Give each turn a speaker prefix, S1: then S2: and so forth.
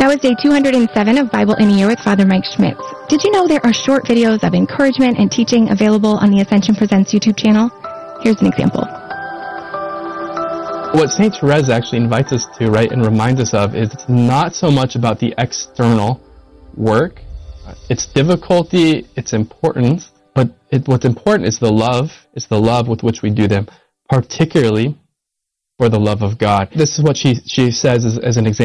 S1: That was day 207 of Bible in a Year with Father Mike Schmitz. Did you know there are short videos of encouragement and teaching available on the Ascension Presents YouTube channel? Here's an example.
S2: What St. Therese actually invites us to, right, and reminds us of, is it's not so much about the external work. It's difficulty, it's importance, but what's important is the love with which we do them, particularly for the love of God. This is what she says as an example.